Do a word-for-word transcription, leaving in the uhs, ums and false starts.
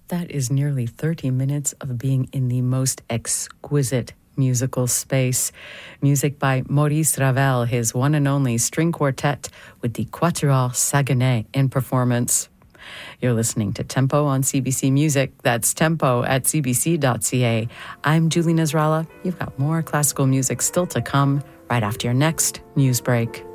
That is nearly thirty minutes of being in the most exquisite musical space. Music by Maurice Ravel, his one and only string quartet with the Quatuor Saguenay in performance. You're listening to Tempo on C B C Music. That's tempo at c b c dot c a. I'm Julie Nasrallah. You've got more classical music still to come right after your next news break.